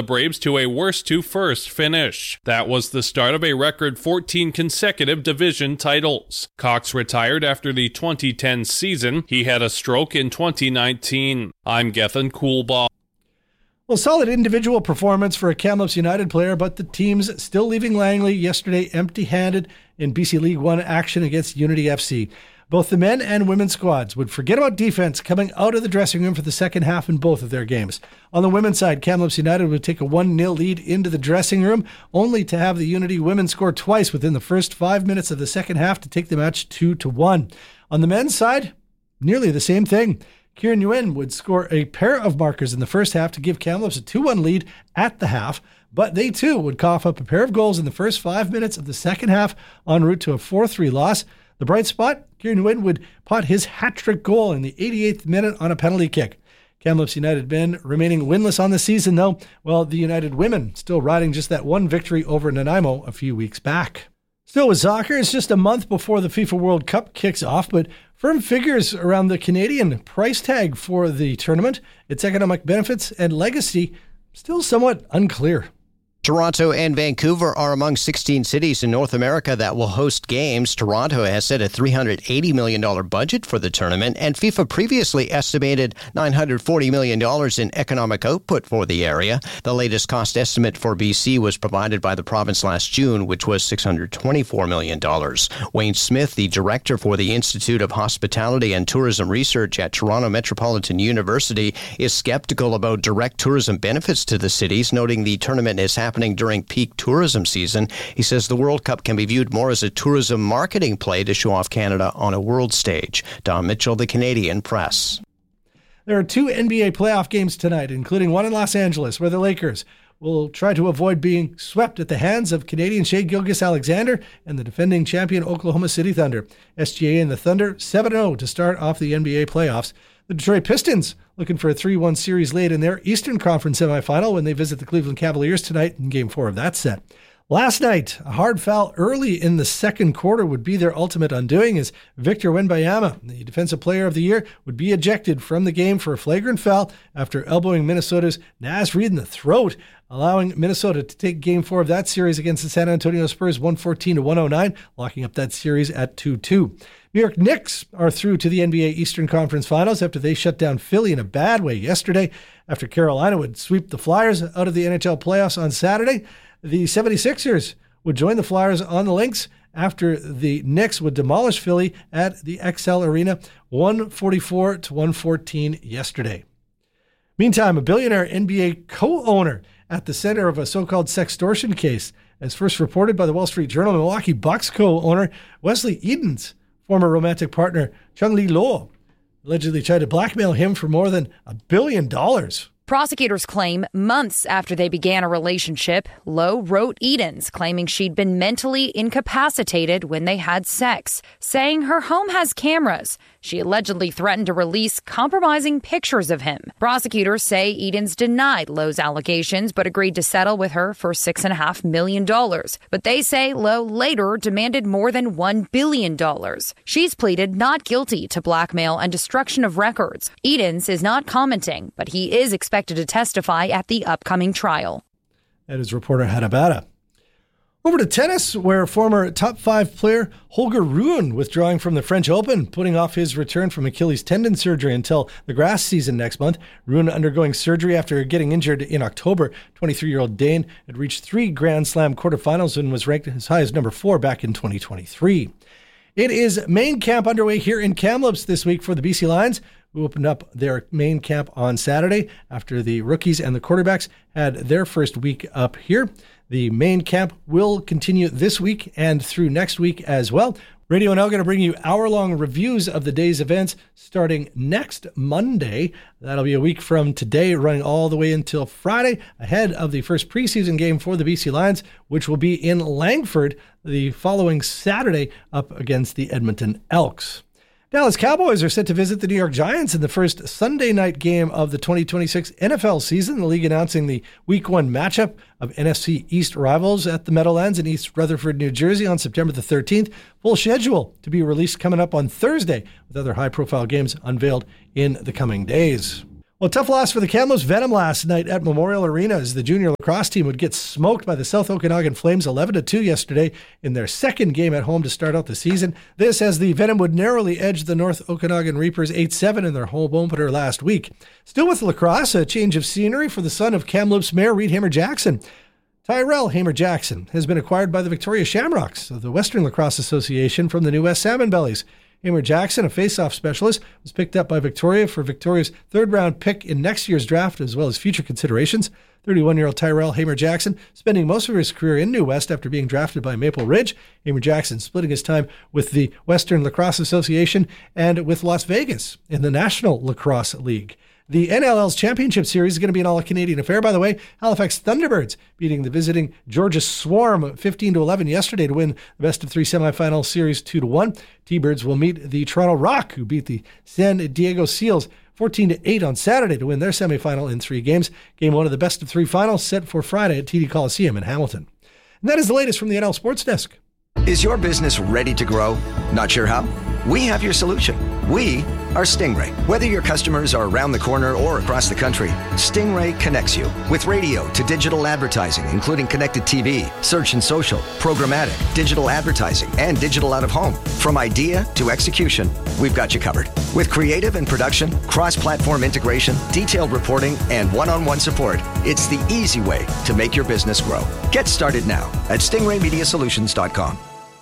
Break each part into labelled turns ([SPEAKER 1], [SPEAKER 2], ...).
[SPEAKER 1] Braves to a worst-to-first finish. That was the start of a record 14 consecutive division titles. Cox retired after the 2010 season. He had a stroke in 2019. I'm Gethin Coolbaugh.
[SPEAKER 2] Well, solid individual performance for a Kamloops United player, but the team's still leaving Langley yesterday empty-handed in BC League One action against Unity FC. Both the men and women's squads would forget about defense coming out of the dressing room for the second half in both of their games. On the women's side, Kamloops United would take a 1-0 lead into the dressing room, only to have the Unity women score twice within the first 5 minutes of the second half to take the match 2-1. On the men's side, nearly the same thing. Kieran Nguyen would score a pair of markers in the first half to give Kamloops a 2-1 lead at the half, but they too would cough up a pair of goals in the first 5 minutes of the second half en route to a 4-3 loss. The bright spot, Kieran Nguyen would pot his hat-trick goal in the 88th minute on a penalty kick. Kamloops United men remaining winless on the season, though, while the United women still riding just that one victory over Nanaimo a few weeks back. Still with soccer, it's just a month before the FIFA World Cup kicks off, but firm figures around the Canadian price tag for the tournament, its economic benefits and legacy, still somewhat unclear.
[SPEAKER 3] Toronto and Vancouver are among 16 cities in North America that will host games. Toronto has set a $380 million budget for the tournament, and FIFA previously estimated $940 million in economic output for the area. The latest cost estimate for BC was provided by the province last June, which was $624 million. Wayne Smith, the director for the Institute of Hospitality and Tourism Research at Toronto Metropolitan University, is skeptical about direct tourism benefits to the cities, noting the tournament is happening during peak tourism season. He says the World Cup can be viewed more as a tourism marketing play to show off Canada on a world stage. Don Mitchell, the Canadian Press.
[SPEAKER 2] There are 2 NBA playoff games tonight, including one in Los Angeles, where the Lakers will try to avoid being swept at the hands of Canadian Shai Gilgeous-Alexander and the defending champion Oklahoma City Thunder. SGA and the Thunder 7-0 to start off the NBA playoffs. The Detroit Pistons looking for a 3-1 series lead in their Eastern Conference semifinal when they visit the Cleveland Cavaliers tonight in Game 4 of that set. Last night, a hard foul early in the second quarter would be their ultimate undoing as Victor Wembanyama, the Defensive Player of the Year, would be ejected from the game for a flagrant foul after elbowing Minnesota's Naz Reid in the throat, allowing Minnesota to take Game 4 of that series against the San Antonio Spurs 114-109, locking up that series at 2-2. New York Knicks are through to the NBA Eastern Conference Finals after they shut down Philly in a bad way yesterday. After Carolina would sweep the Flyers out of the NHL playoffs on Saturday, the 76ers would join the Flyers on the links after the Knicks would demolish Philly at the XL Arena 144-114 yesterday. Meantime, a billionaire NBA co-owner at the center of a so-called sextortion case, as first reported by the Wall Street Journal, Milwaukee Bucks co-owner Wesley Eden's former romantic partner Chung-Li Lo allegedly tried to blackmail him for more than $1 billion.
[SPEAKER 4] Prosecutors claim months after they began a relationship, Lowe wrote Edens claiming she'd been mentally incapacitated when they had sex, saying her home has cameras. She allegedly threatened to release compromising pictures of him. Prosecutors say Edens denied Lowe's allegations but agreed to settle with her for $6.5 million. But they say Lowe later demanded more than $1 billion. She's pleaded not guilty to blackmail and destruction of records. Edens is not commenting, but he is expected to testify at the upcoming trial.
[SPEAKER 2] That is reporter Hannah Bada. Over to tennis, where former top 5 player Holger Rune withdrawing from the French Open, putting off his return from Achilles tendon surgery until the grass season next month. Rune undergoing surgery after getting injured in October. 23-year-old Dane had reached 3 Grand Slam quarterfinals and was ranked as high as number 4 back in 2023. It is main camp underway here in Kamloops this week for the BC Lions, who opened up their main camp on Saturday after the rookies and the quarterbacks had their first week up here. The main camp will continue this week and through next week as well. Radio now going to bring you hour-long reviews of the day's events starting next Monday. That'll be a week from today, running all the way until Friday, ahead of the first preseason game for the BC Lions, which will be in Langford the following Saturday up against the Edmonton Elks. Dallas Cowboys are set to visit the New York Giants in the first Sunday night game of the 2026 NFL season. The league announcing the Week 1 matchup of NFC East rivals at the Meadowlands in East Rutherford, New Jersey on September the 13th. Full schedule to be released coming up on Thursday, with other high-profile games unveiled in the coming days. Well, tough loss for the Kamloops Venom last night at Memorial Arena as the junior lacrosse team would get smoked by the South Okanagan Flames 11-2 yesterday in their second game at home to start out the season. This as the Venom would narrowly edge the North Okanagan Reapers 8-7 in their home opener last week. Still with lacrosse, a change of scenery for the son of Kamloops Mayor Reed Hamer-Jackson. Tyrell Hamer-Jackson has been acquired by the Victoria Shamrocks of the Western Lacrosse Association from the New West Salmon Bellies. Hamer-Jackson, a face-off specialist, was picked up by Victoria for Victoria's third-round pick in next year's draft, as well as future considerations. 31-year-old Tyrell Hamer-Jackson, spending most of his career in New West after being drafted by Maple Ridge. Hamer-Jackson splitting his time with the Western Lacrosse Association and with Las Vegas in the National Lacrosse League. The NLL's Championship Series is going to be an all-Canadian affair, by the way. Halifax Thunderbirds beating the visiting Georgia Swarm 15-11 yesterday to win the best-of-3 semifinal series 2-1. T-Birds will meet the Toronto Rock, who beat the San Diego Seals 14-8 on Saturday to win their semifinal in 3 games. Game 1 of the best-of-3 finals set for Friday at TD Coliseum in Hamilton. And that is the latest from the NL Sports Desk.
[SPEAKER 5] Is your business ready to grow? Not sure how? We have your solution. We are Stingray. Whether your customers are around the corner or across the country, Stingray connects you with radio to digital advertising, including connected TV, search and social, programmatic, digital advertising, and digital out-of-home. From idea to execution, we've got you covered. With creative and production, cross-platform integration, detailed reporting, and one-on-one support, it's the easy way to make your business grow. Get started now at stingraymediasolutions.com.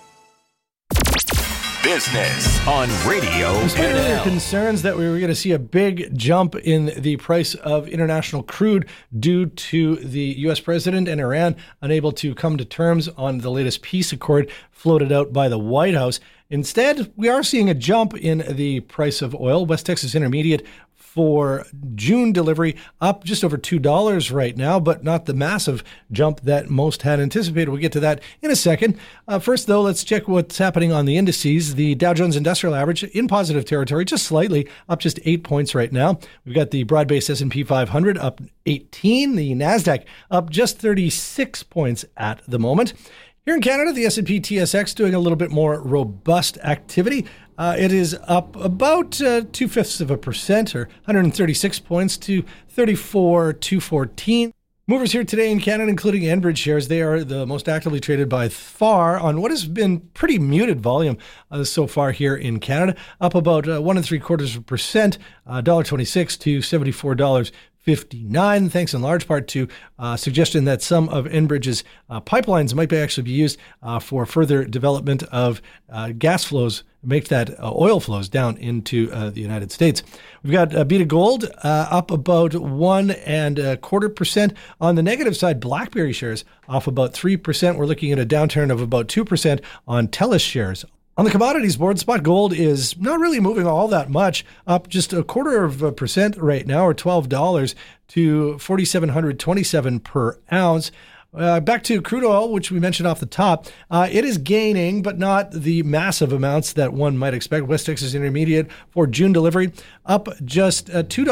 [SPEAKER 6] Business on Radio
[SPEAKER 2] Despite earlier
[SPEAKER 6] NL.
[SPEAKER 2] concerns that we were going to see a big jump in the price of international crude due to the U.S. president and Iran unable to come to terms on the latest peace accord floated out by the White House. Instead, we are seeing a jump in the price of oil. West Texas Intermediate for June delivery up just over $2 right now, but not the massive jump that most had anticipated. We'll get to that in a second. First, though, let's check what's happening on the indices. The Dow Jones Industrial Average in positive territory, just slightly, up just 8 points right now. We've got the broad-based S&P 500 up 18. The NASDAQ up just 36 points at the moment. Here in Canada, the S&P TSX doing a little bit more robust activity. It is up about 0.2%, or 136 points to 34,214. Movers here today in Canada, including Enbridge shares, they are the most actively traded by far on what has been pretty muted volume so far here in Canada. Up about 1.75%, $1.26 to $74.59, thanks in large part to suggestion that some of Enbridge's pipelines might actually be used for further development of gas flows, make that oil flows down into the United States. We've got Beta Gold up about 1.25%. On the negative side, BlackBerry shares off about 3%. We're looking at a downturn of about 2% on TELUS shares. On the commodities board, spot gold is not really moving all that much, up just 0.25% right now, or $12 to $4,727 per ounce. Back to crude oil, which we mentioned off the top. It is gaining, but not the massive amounts that one might expect. West Texas Intermediate for June delivery up just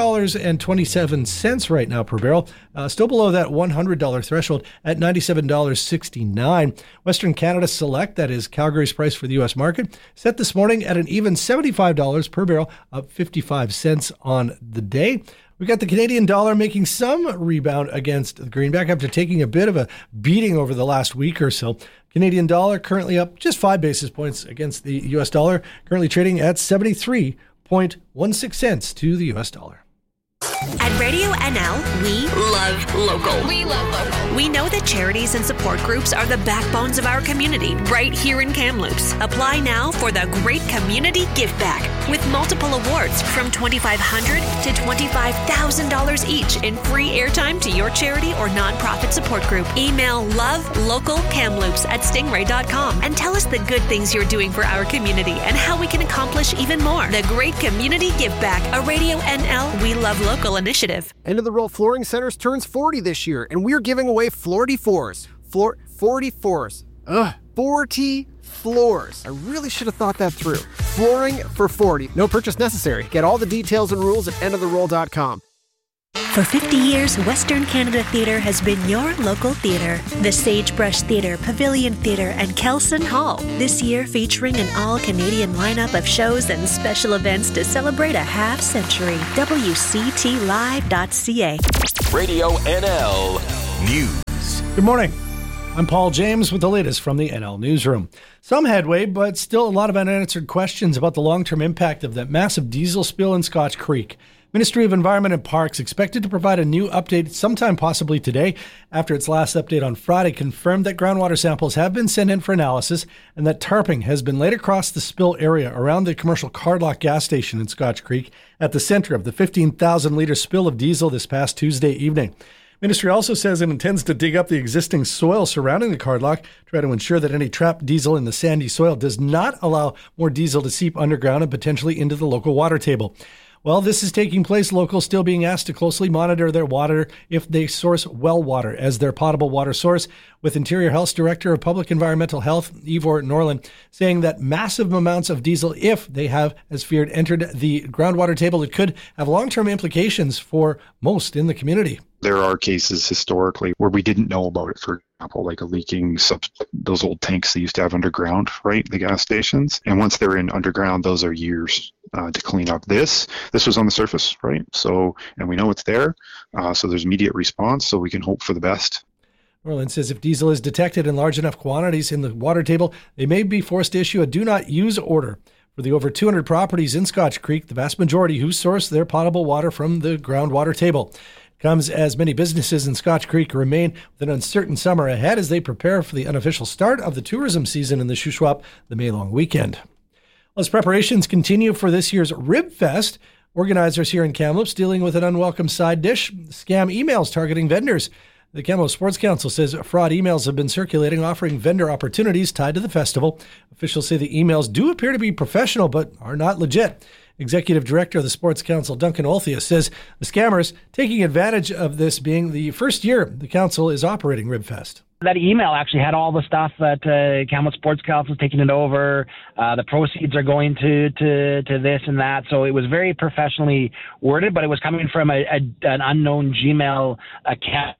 [SPEAKER 2] $2.27 right now per barrel. Still below that $100 threshold at $97.69. Western Canada Select, that is Calgary's price for the U.S. market, set this morning at an even $75 per barrel, up 55 cents on the day. We got the Canadian dollar making some rebound against the greenback after taking a bit of a beating over the last week or so. Canadian dollar currently up just 5 basis points against the U.S. dollar, currently trading at 73.16 cents to the U.S. dollar.
[SPEAKER 7] At Radio NL, we love local.
[SPEAKER 8] We love local.
[SPEAKER 7] We know that charities and support groups are the backbones of our community right here in Kamloops. Apply now for the Great Community Give Back with multiple awards from $2,500 to $25,000 each in free airtime to your charity or nonprofit support group. Email lovelocalkamloops@stingray.com and tell us the good things you're doing for our community and how we can accomplish even more. The Great Community Give Back, a Radio NL We Love Local initiative.
[SPEAKER 9] End of the Roll Flooring Centers turns 40 this year, and we're giving away 40 floors. 40 floors. 40 floors. I really should have thought that through. Flooring for 40. No purchase necessary. Get all the details and rules at endoftheroll.com.
[SPEAKER 7] For 50 years, Western Canada Theatre has been your local theatre. The Sagebrush Theatre, Pavilion Theatre, and Kelson Hall. This year featuring an all-Canadian lineup of shows and special events to celebrate a half-century. WCTLive.ca.
[SPEAKER 6] Radio NL News.
[SPEAKER 2] Good morning. I'm Paul James with the latest from the NL Newsroom. Some headway, but still a lot of unanswered questions about the long-term impact of that massive diesel spill in Scotch Creek. Ministry of Environment and Parks expected to provide a new update sometime possibly today after its last update on Friday confirmed that groundwater samples have been sent in for analysis and that tarping has been laid across the spill area around the commercial Cardlock gas station in Scotch Creek at the center of the 15,000-litre spill of diesel this past Tuesday evening. Ministry also says it intends to dig up the existing soil surrounding the Cardlock, try to ensure that any trapped diesel in the sandy soil does not allow more diesel to seep underground and potentially into the local water table. While this is taking place, locals still being asked to closely monitor their water if they source well water as their potable water source, with Interior Health's Director of Public Environmental Health, Ivor Norland, saying that massive amounts of diesel, if they have, as feared, entered the groundwater table, it could have long-term implications for most in the community.
[SPEAKER 8] There are cases historically where we didn't know about it, for example, like a leaking those old tanks they used to have underground, right, the gas stations. And once they're in underground, those are years to clean up. This was on the surface, right? So, and we know it's there, so there's immediate response, so we can hope for the best.
[SPEAKER 2] Norland says if diesel is detected in large enough quantities in the water table, they may be forced to issue a do not use order. For the over 200 properties in Scotch Creek, the vast majority who source their potable water from the groundwater table. Comes as many businesses in Scotch Creek remain with an uncertain summer ahead as they prepare for the unofficial start of the tourism season in the Shuswap, the May long weekend. As preparations continue for this year's Rib Fest, organizers here in Kamloops dealing with an unwelcome side dish, scam emails targeting vendors. The Kamloops Sports Council says fraud emails have been circulating offering vendor opportunities tied to the festival. Officials say the emails do appear to be professional but are not legit. Executive Director of the Sports Council, Duncan Olthea, says the scammers taking advantage of this being the first year the council is operating Ribfest.
[SPEAKER 10] That email actually had all the stuff that Kamloops Sports Council is taking it over. The proceeds are going to this and that. So it was very professionally worded, but it was coming from an unknown Gmail account.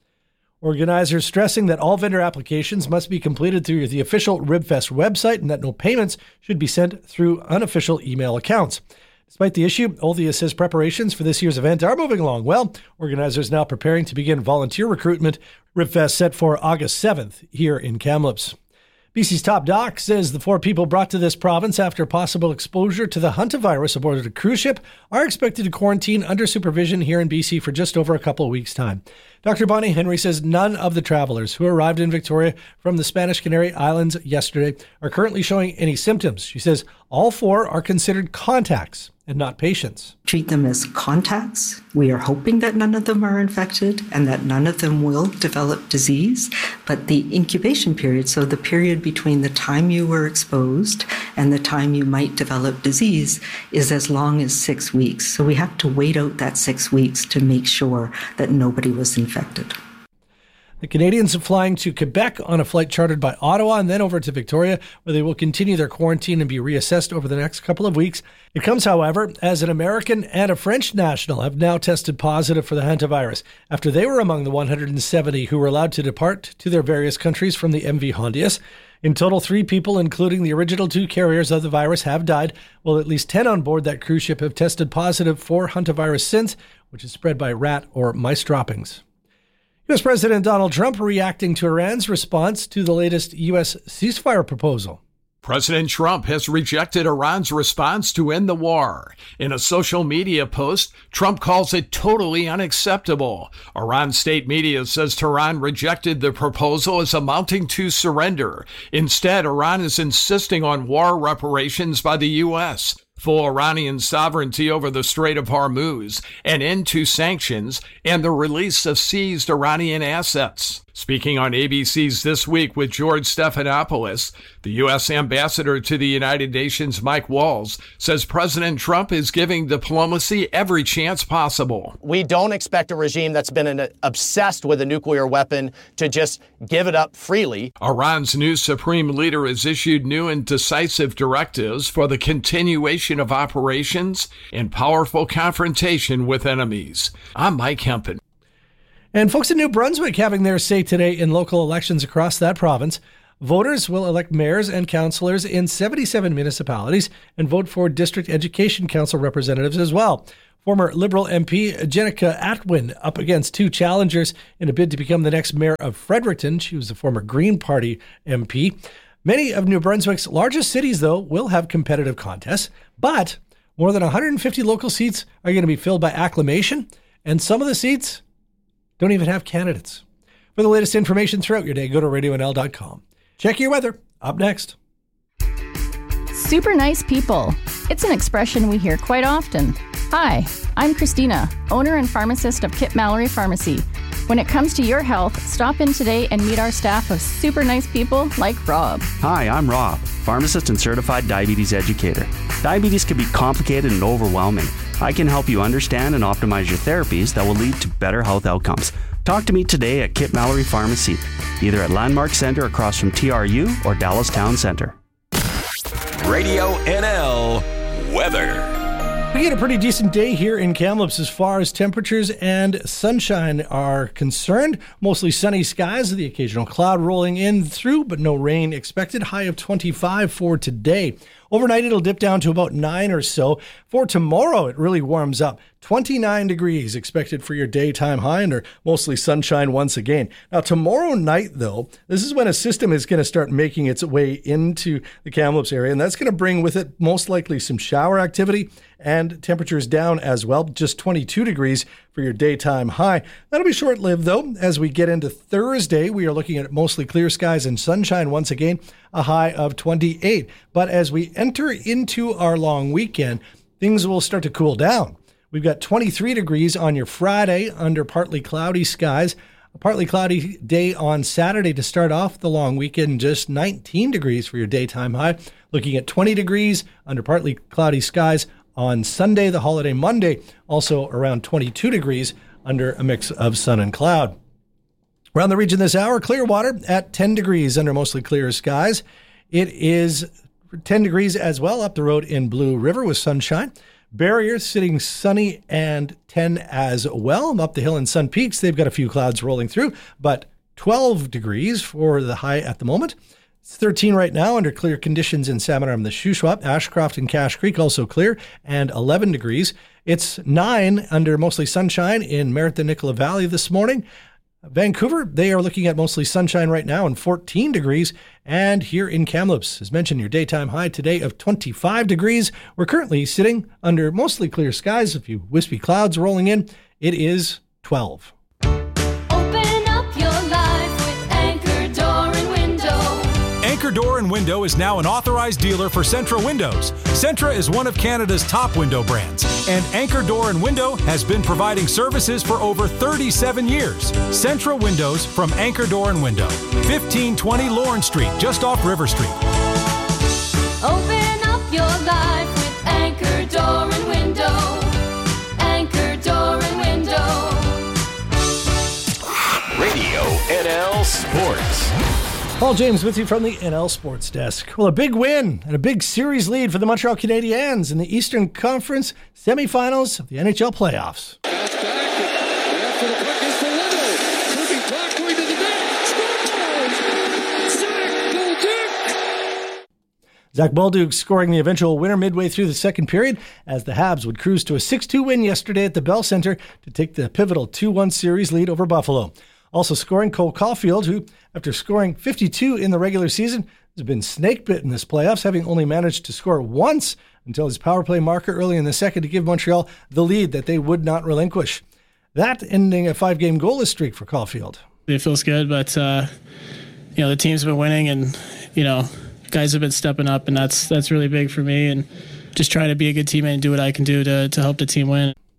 [SPEAKER 2] Organizers stressing that all vendor applications must be completed through the official Ribfest website and that no payments should be sent through unofficial email accounts. Despite the issue, Olthea says preparations for this year's event are moving along well. Organizers now preparing to begin volunteer recruitment. Ribfest set for August 7th here in Kamloops. BC's top doc says the 4 people brought to this province after possible exposure to the hantavirus aboard a cruise ship are expected to quarantine under supervision here in BC for just over a couple of weeks' time. Dr. Bonnie Henry says none of the travelers who arrived in Victoria from the Spanish Canary Islands yesterday are currently showing any symptoms. She says all 4 are considered contacts and not patients.
[SPEAKER 11] Treat them as contacts. We are hoping that none of them are infected and that none of them will develop disease. But the incubation period, so the period between the time you were exposed and the time you might develop disease, is as long as 6 weeks. So we have to wait out that 6 weeks to make sure that nobody was infected.
[SPEAKER 2] The Canadians are flying to Quebec on a flight chartered by Ottawa and then over to Victoria, where they will continue their quarantine and be reassessed over the next couple of weeks. It comes, however, as an American and a French national have now tested positive for the hantavirus after they were among the 170 who were allowed to depart to their various countries from the MV Hondius. In total, 3 people, including the original 2 carriers of the virus, have died, while at least 10 on board that cruise ship have tested positive for hantavirus since, which is spread by rat or mice droppings. U.S. President Donald Trump reacting to Iran's response to the latest U.S. ceasefire proposal.
[SPEAKER 12] President Trump has rejected Iran's response to end the war. In a social media post, Trump calls it totally unacceptable. Iran state media says Tehran rejected the proposal as amounting to surrender. Instead, Iran is insisting on war reparations by the U.S., full Iranian sovereignty over the Strait of Hormuz, an end to sanctions, and the release of seized Iranian assets. Speaking on ABC's This Week with George Stephanopoulos, the U.S. Ambassador to the United Nations, Mike Walls, says President Trump is giving diplomacy every chance possible.
[SPEAKER 13] We don't expect a regime that's been obsessed with a nuclear weapon to just give it up freely.
[SPEAKER 12] Iran's new supreme leader has issued new and decisive directives for the continuation of operations and powerful confrontation with enemies. I'm Mike Hempen.
[SPEAKER 2] And folks in New Brunswick having their say today in local elections across that province. Voters will elect mayors and councillors in 77 municipalities and vote for district education council representatives as well. Former Liberal MP Jenica Atwin up against two challengers in a bid to become the next mayor of Fredericton. She was a former Green Party MP. Many of New Brunswick's largest cities, though, will have competitive contests, but more than 150 local seats are going to be filled by acclamation, and some of the seats don't even have candidates. For the latest information throughout your day, go to radionl.com. Check your weather. Up next.
[SPEAKER 14] Super nice people. It's an expression we hear quite often. Hi, I'm Christina, owner and pharmacist of Kip Mallory Pharmacy. When it comes to your health, stop in today and meet our staff of super nice people like Rob.
[SPEAKER 15] Hi, I'm Rob, pharmacist and certified diabetes educator. Diabetes can be complicated and overwhelming. I can help you understand and optimize your therapies that will lead to better health outcomes. Talk to me today at Kip Mallory Pharmacy, either at Landmark Center across from TRU or Dallas Town Center.
[SPEAKER 6] Radio NL weather.
[SPEAKER 2] We get a pretty decent day here in Kamloops as far as temperatures and sunshine are concerned. Mostly sunny skies, the occasional cloud rolling in through, but no rain expected. High of 25 for today. Overnight, it'll dip down to about 9 or so. For tomorrow, it really warms up. 29 degrees expected for your daytime high under mostly sunshine once again. Now, tomorrow night, though, this is when a system is going to start making its way into the Kamloops area, and that's going to bring with it most likely some shower activity and temperatures down as well. Just 22 degrees for your daytime high. That'll be short-lived, though. As we get into Thursday, we are looking at mostly clear skies and sunshine once again, a high of 28. But as we enter into our long weekend, things will start to cool down. We've got 23 degrees on your Friday under partly cloudy skies. A partly cloudy day on Saturday to start off the long weekend, just 19 degrees for your daytime high. Looking at 20 degrees under partly cloudy skies on Sunday, the holiday Monday, also around 22 degrees under a mix of sun and cloud. Around the region this hour, Clearwater at 10 degrees under mostly clear skies. It is 10 degrees as well up the road in Blue River with sunshine. Barrier sitting sunny and 10 as well. Up the hill in Sun Peaks, they've got a few clouds rolling through, but 12 degrees for the high at the moment. It's 13 right now under clear conditions in Salmon Arm, the Shuswap. Ashcroft and Cache Creek also clear, and 11 degrees. It's 9 under mostly sunshine in Merritt and Nicola Valley this morning. Vancouver, they are looking at mostly sunshine right now and 14 degrees. And here in Kamloops, as mentioned, your daytime high today of 25 degrees. We're currently sitting under mostly clear skies, a few wispy clouds rolling in. It is 12.
[SPEAKER 16] Open up your life with Anchor Door and Window.
[SPEAKER 17] Anchor Door and Window is now an authorized dealer for Centra Windows. Centra is one of Canada's top window brands, and Anchor Door and Window has been providing services for over 37 years. Centra Windows from Anchor Door and Window, 1520 Lawrence Street, just off River Street.
[SPEAKER 16] Open up your life with Anchor Door and Window. Anchor Door and Window.
[SPEAKER 6] Radio NL Sports.
[SPEAKER 2] Paul James with you from the NL Sports Desk. Well, a big win and a big series lead for the Montreal Canadiens in the Eastern Conference semifinals of the NHL playoffs. Zach Bolduc scoring the eventual winner midway through the second period as the Habs would cruise to a 6-2 win yesterday at the Bell Center to take the pivotal 2-1 series lead over Buffalo. Also scoring Cole Caulfield, who, after scoring 52 in the regular season, has been snake-bit in this playoffs, having only managed to score once until his power play marker early in the second to give Montreal the lead that they would not relinquish. That ending a 5-game goalless streak for Caulfield.
[SPEAKER 18] It feels good, but the team's been winning, and guys have been stepping up, and that's really big for me. And just trying to be a good teammate and do what I can do to help the team win.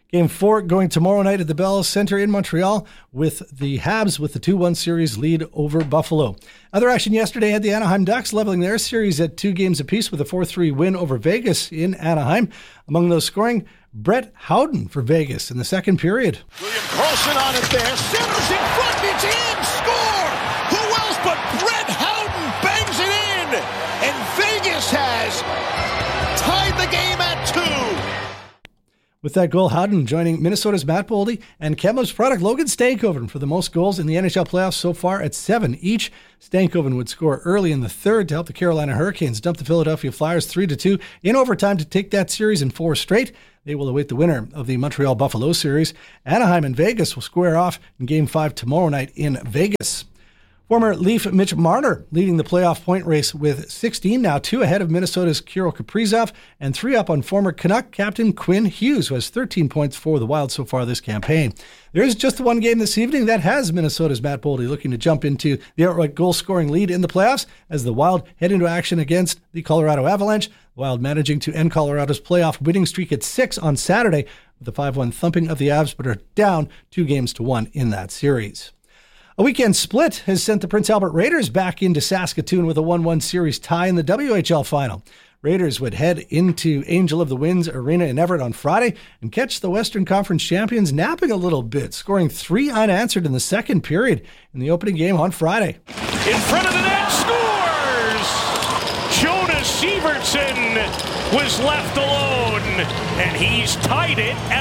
[SPEAKER 2] Game 4 going tomorrow night at the Bell Centre in Montreal with the Habs with the 2-1 series lead over Buffalo. Other action yesterday had the Anaheim Ducks leveling their series at 2 games apiece with a 4-3 win over Vegas in Anaheim. Among those scoring, Brett Howden for Vegas in the second period.
[SPEAKER 19] William Carlson on it there. Centers in front. It's in. Score. Who else but Brett Howden bangs it in. And Vegas has tied the game at 2.
[SPEAKER 2] With that goal, Howden joining Minnesota's Matt Boldy and Kamloops product Logan Stankoven for the most goals in the NHL playoffs so far at 7 each. Stankoven would score early in the third to help the Carolina Hurricanes dump the Philadelphia Flyers 3-2 in overtime to take that series in 4 straight. They will await the winner of the Montreal Buffalo series. Anaheim and Vegas will square off in Game 5 tomorrow night in Vegas. Former Leaf Mitch Marner leading the playoff point race with 16, now 2 ahead of Minnesota's Kirill Kaprizov, and 3 up on former Canuck captain Quinn Hughes, who has 13 points for the Wild so far this campaign. There is just the one game this evening that has Minnesota's Matt Boldy looking to jump into the outright goal-scoring lead in the playoffs as the Wild head into action against the Colorado Avalanche. The Wild managing to end Colorado's playoff winning streak at 6 on Saturday with a 5-1 thumping of the Avs, but are down 2-1 in that series. A weekend split has sent the Prince Albert Raiders back into Saskatoon with a 1-1 series tie in the WHL final. Raiders would head into Angel of the Winds Arena in Everett on Friday and catch the Western Conference champions napping a little bit, scoring 3 unanswered in the second period in the opening game on Friday.
[SPEAKER 19] In front of the net, scores! Jonas Evertson was left alone, and he's tied it at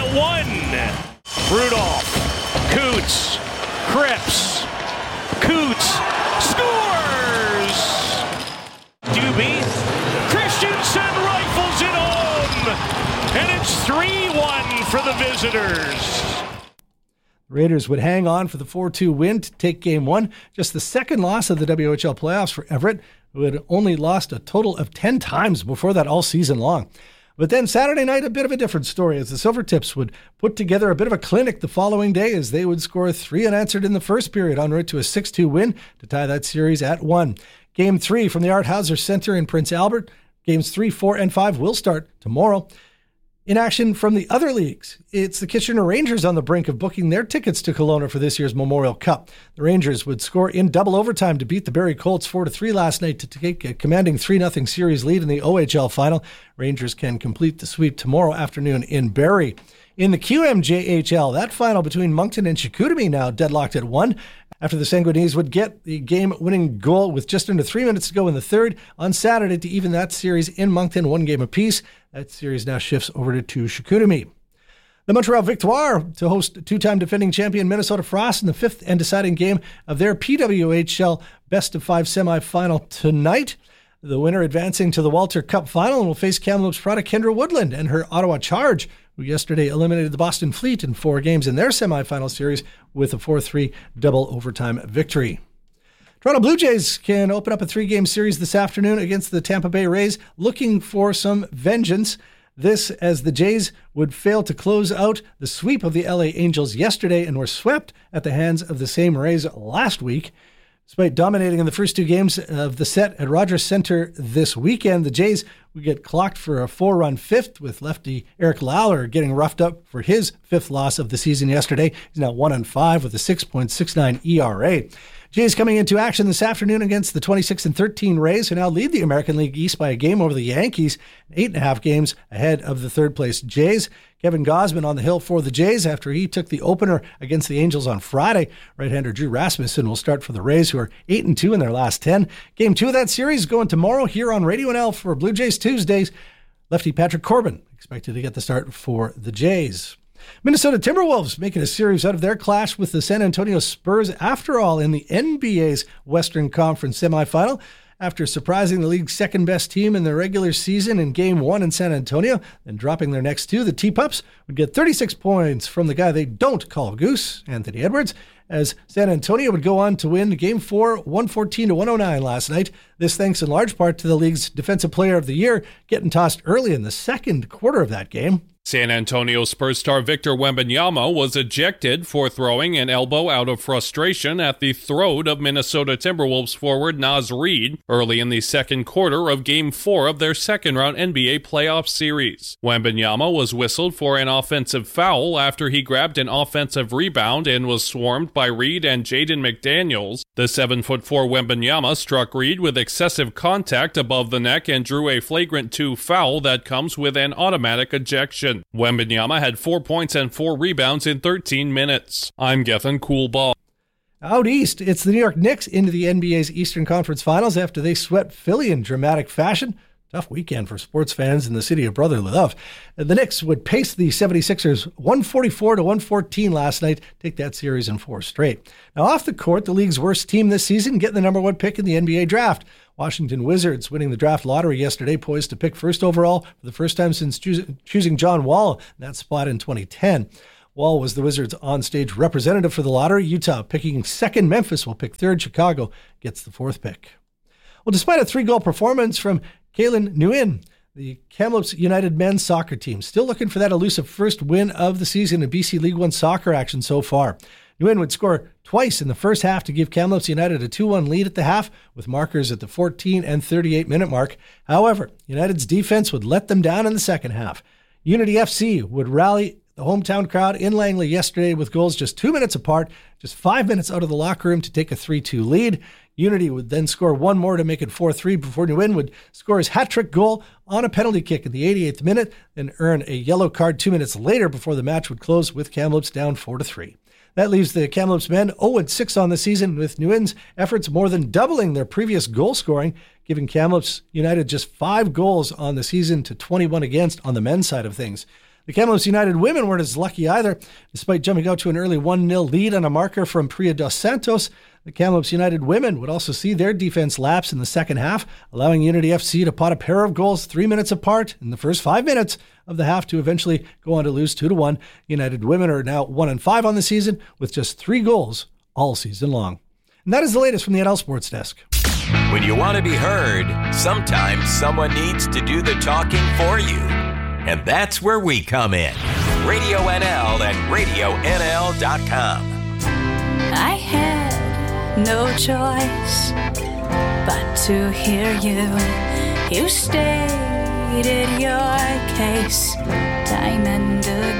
[SPEAKER 19] 1. Rudolph, Coots, Cripps, Coots scores! Doobie, Christensen rifles it home, and it's 3-1 for the visitors.
[SPEAKER 2] Raiders would hang on for the 4-2 win to take Game 1, just the second loss of the WHL playoffs for Everett, who had only lost a total of 10 times before that all season long. But then Saturday night, a bit of a different story as the Silvertips would put together a bit of a clinic the following day as they would score 3 unanswered in the first period en route to a 6-2 win to tie that series at 1. Game 3 from the Art Hauser Center in Prince Albert. Games 3, 4, and 5 will start tomorrow. In action from the other leagues, it's the Kitchener Rangers on the brink of booking their tickets to Kelowna for this year's Memorial Cup. The Rangers would score in double overtime to beat the Barrie Colts 4-3 last night to take a commanding 3-0 series lead in the OHL final. Rangers can complete the sweep tomorrow afternoon in Barrie. In the QMJHL, that final between Moncton and Chicoutimi now deadlocked at 1. After the Sanguinese would get the game-winning goal with just under 3 minutes to go in the third on Saturday to even that series in Moncton, 1 game apiece. That series now shifts over to Chicoutimi. The Montreal Victoire to host 2-time defending champion Minnesota Frost in the 5th and deciding game of their PWHL best-of-5 semifinal tonight. The winner advancing to the Walter Cup final and will face Kamloops product Kendra Woodland and her Ottawa Charge, who yesterday eliminated the Boston Fleet in 4 games in their semifinal series with a 4-3 double overtime victory. Toronto Blue Jays can open up a 3-game series this afternoon against the Tampa Bay Rays, looking for some vengeance. This as the Jays would fail to close out the sweep of the LA Angels yesterday and were swept at the hands of the same Rays last week. Despite dominating in the first 2 games of the set at Rogers Center this weekend, the Jays would get clocked for a 4-run 5th, with lefty Eric Lawler getting roughed up for his 5th loss of the season yesterday. He's now 1-5 with a 6.69 ERA. Jays coming into action this afternoon against the 26-13 Rays, who now lead the American League East by a game over the Yankees, 8.5 games ahead of the third-place Jays. Kevin Gausman on the hill for the Jays after he took the opener against the Angels on Friday. Right-hander Drew Rasmussen will start for the Rays, who are 8-2 in their last 10. Game 2 of that series going tomorrow here on Radio NL for Blue Jays Tuesdays. Lefty Patrick Corbin expected to get the start for the Jays. Minnesota Timberwolves making a series out of their clash with the San Antonio Spurs after all in the NBA's Western Conference semifinal. After surprising the league's second-best team in the regular season in Game 1 in San Antonio, then dropping their next 2, the T-Pups would get 36 points from the guy they don't call Goose, Anthony Edwards, as San Antonio would go on to win Game 4, 114-109 last night. This thanks in large part to the league's Defensive Player of the Year getting tossed early in the second quarter of that game.
[SPEAKER 1] San Antonio Spurs star Victor Wembanyama was ejected for throwing an elbow out of frustration at the throat of Minnesota Timberwolves forward Naz Reid early in the second quarter of Game 4 of their second-round NBA playoff series. Wembanyama was whistled for an offensive foul after he grabbed an offensive rebound and was swarmed by Reid and Jaden McDaniels. The 7'4" Wembanyama struck Reid with excessive contact above the neck and drew a flagrant 2 foul that comes with an automatic ejection. Wembanyama had 4 points and 4 rebounds in 13 minutes. I'm Gethin Coolbaugh.
[SPEAKER 2] Out east, it's the New York Knicks into the NBA's Eastern Conference Finals after they swept Philly in dramatic fashion. Tough weekend for sports fans in the city of brotherly love. The Knicks would pace the 76ers 144-114 last night, take that series in 4 straight. Now off the court, the league's worst team this season, getting the number 1 pick in the NBA draft. Washington Wizards winning the draft lottery yesterday, poised to pick first overall for the first time since choosing John Wall in that spot in 2010. Wall was the Wizards' onstage representative for the lottery. Utah picking second. Memphis will pick third. Chicago gets the 4th pick. Well, despite a 3-goal performance from Kalen Nguyen, the Kamloops United men's soccer team still looking for that elusive first win of the season in BC League One soccer action so far. Nguyen would score twice in the first half to give Kamloops United a 2-1 lead at the half, with markers at the 14 and 38-minute mark. However, United's defense would let them down in the second half. Unity FC would rally the hometown crowd in Langley yesterday with goals just 2 minutes apart, just 5 minutes out of the locker room to take a 3-2 lead. Unity would then score one more to make it 4-3 before Nguyen would score his hat-trick goal on a penalty kick in the 88th minute, then earn a yellow card 2 minutes later before the match would close with Kamloops down 4-3. That leaves the Kamloops men 0-6 on the season, with Nguyen's efforts more than doubling their previous goal scoring, giving Kamloops United just 5 goals on the season to 21 against on the men's side of things. The Kamloops United women weren't as lucky either. Despite jumping out to an early 1-0 lead on a marker from Priya Dos Santos, the Kamloops United women would also see their defense lapse in the second half, allowing Unity FC to pot a pair of goals 3 minutes apart in the first 5 minutes of the half to eventually go on to lose 2-1. United women are now 1-5 on the season with just 3 goals all season long. And that is the latest from the NL Sports Desk.
[SPEAKER 6] When you want to be heard, sometimes someone needs to do the talking for you. And that's where we come in. Radio NL and RadioNL.com.
[SPEAKER 16] I had no choice but to hear you. You stated your case time and again.